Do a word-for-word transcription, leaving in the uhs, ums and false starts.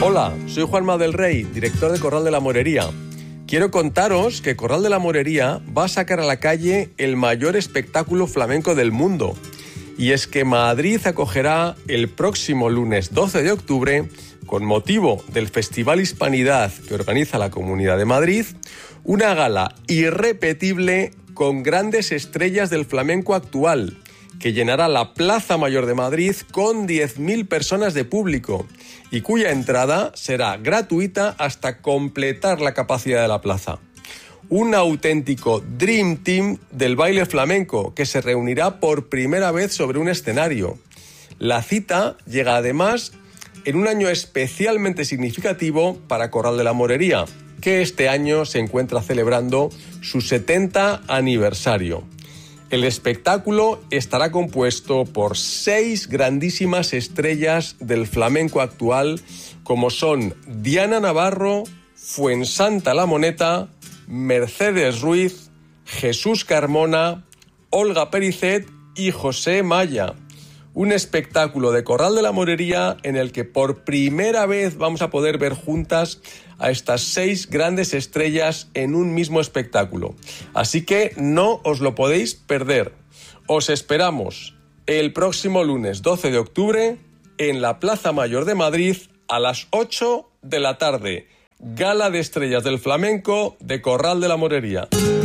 Hola, soy Juanma del Rey, director de Corral de la Morería. Quiero contaros que Corral de la Morería va a sacar a la calle el mayor espectáculo flamenco del mundo. Y es que Madrid acogerá el próximo lunes doce de octubre, con motivo del Festival Hispanidad que organiza la Comunidad de Madrid, una gala irrepetible con grandes estrellas del flamenco actual, que llenará la Plaza Mayor de Madrid con diez mil personas de público y cuya entrada será gratuita hasta completar la capacidad de la plaza. Un auténtico Dream Team del baile flamenco que se reunirá por primera vez sobre un escenario. La cita llega además en un año especialmente significativo para Corral de la Morería, que este año se encuentra celebrando su setenta aniversario. El espectáculo estará compuesto por seis grandísimas estrellas del flamenco actual, como son Diana Navarro, Fuensanta La Moneta, Mercedes Ruiz, Jesús Carmona, Olga Pericet y José Maya. Un espectáculo de Corral de la Morería en el que por primera vez vamos a poder ver juntas a estas seis grandes estrellas en un mismo espectáculo. Así que no os lo podéis perder. Os esperamos el próximo lunes doce de octubre en la Plaza Mayor de Madrid a las ocho de la tarde. Gala de estrellas del flamenco de Corral de la Morería.